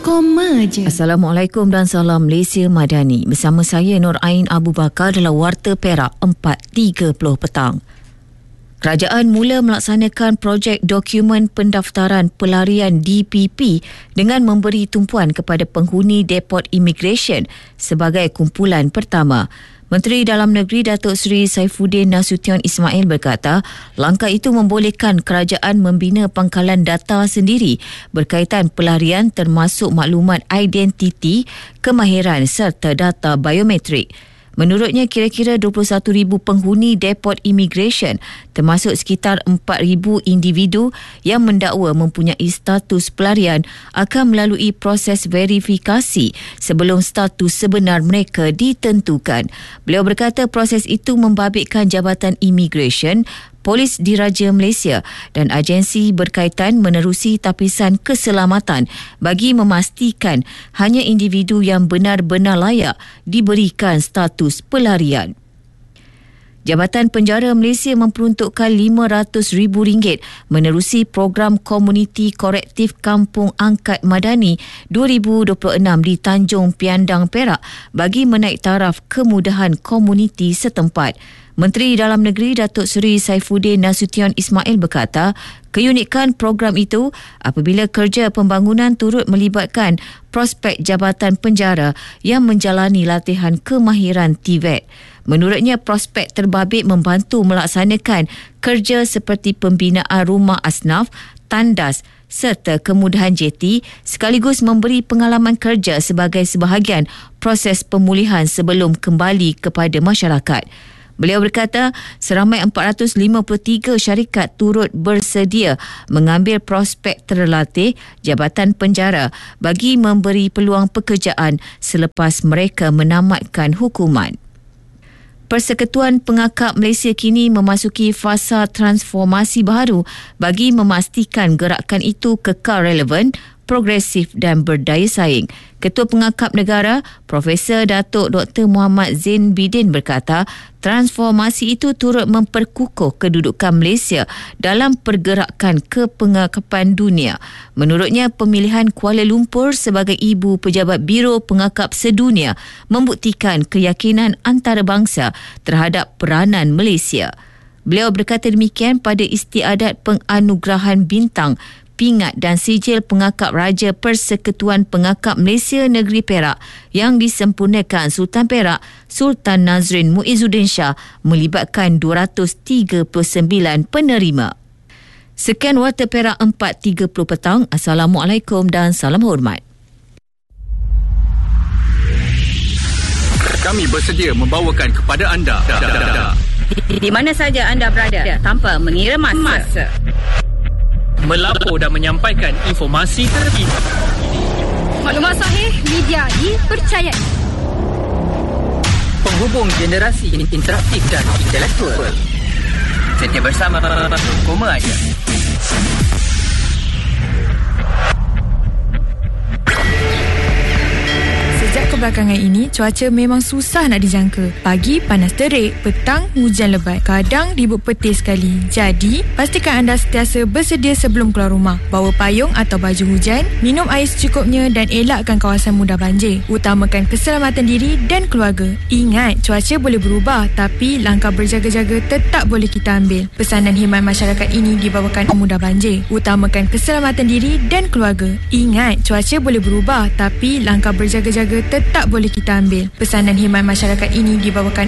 je. Assalamualaikum dan salam Malaysia Madani. Bersama saya Nur Ain Abu Bakar dalam Warta Perak 4.30 petang. Kerajaan mula melaksanakan projek dokumen pendaftaran pelarian DPP dengan memberi tumpuan kepada penghuni Depot Immigration sebagai kumpulan pertama. Menteri Dalam Negeri Datuk Seri Saifuddin Nasution Ismail berkata, langkah itu membolehkan kerajaan membina pangkalan data sendiri berkaitan pelarian termasuk maklumat identiti, kemahiran serta data biometrik. Menurutnya, kira-kira 21,000 penghuni Depot Immigration termasuk sekitar 4,000 individu yang mendakwa mempunyai status pelarian akan melalui proses verifikasi sebelum status sebenar mereka ditentukan. Beliau berkata proses itu membabitkan Jabatan Immigration, Polis Diraja Malaysia dan agensi berkaitan menerusi tapisan keselamatan bagi memastikan hanya individu yang benar-benar layak diberikan status pelarian. Jabatan Penjara Malaysia memperuntukkan RM500,000 menerusi program Komuniti Korektif Kampung Angkat Madani 2026 di Tanjung Piandang, Perak bagi menaik taraf kemudahan komuniti setempat. Menteri Dalam Negeri Datuk Seri Saifuddin Nasution Ismail berkata, keunikan program itu apabila kerja pembangunan turut melibatkan prospek Jabatan Penjara yang menjalani latihan kemahiran TVET. Menurutnya, prospek terbabit membantu melaksanakan kerja seperti pembinaan rumah asnaf, tandas serta kemudahan JT sekaligus memberi pengalaman kerja sebagai sebahagian proses pemulihan sebelum kembali kepada masyarakat. Beliau berkata seramai 453 syarikat turut bersedia mengambil prospek terlatih Jabatan Penjara bagi memberi peluang pekerjaan selepas mereka menamatkan hukuman. Persekutuan Pengakap Malaysia kini memasuki fasa transformasi baru bagi memastikan gerakan itu kekal relevan, progresif dan berdaya saing. Ketua Pengakap Negara, Profesor Datuk Dr. Muhammad Zain Bidin berkata, transformasi itu turut memperkukuh kedudukan Malaysia dalam pergerakan kepengakapan dunia. Menurutnya, pemilihan Kuala Lumpur sebagai ibu pejabat Biro Pengakap Sedunia membuktikan keyakinan antarabangsa terhadap peranan Malaysia. Beliau berkata demikian pada istiadat penganugerahan bintang, pingat dan sijil pengakap Raja Persekutuan Pengakap Malaysia Negeri Perak yang disempurnakan Sultan Perak Sultan Nazrin Muizzuddin Shah melibatkan 239 penerima. Sekian Warta Perak 4.30 petang. Assalamualaikum dan salam hormat. Kami bersedia membawakan kepada anda di mana saja anda berada tanpa mengira masa. Melapor dan menyampaikan informasi terkini. Maklumat sahih, media dipercayai. Penghubung generasi interaktif dan intelektual. Setia bersama Koma Aja. Sejak kebelakangan ini, cuaca memang susah nak dijangka. Pagi panas terik, petang hujan lebat, kadang ribut petir sekali. Jadi, pastikan anda sentiasa bersedia sebelum keluar rumah. Bawa payung atau baju hujan, minum air secukupnya dan elakkan kawasan mudah banjir. Utamakan keselamatan diri dan keluarga. Ingat, cuaca boleh berubah tapi langkah berjaga-jaga tetap boleh kita ambil. Pesanan khidmat masyarakat ini dibawakan mudah banjir. Utamakan keselamatan diri dan keluarga. Ingat, cuaca boleh berubah tapi langkah berjaga-jaga tetap boleh kita ambil. Pesanan khidmat masyarakat ini dibawakan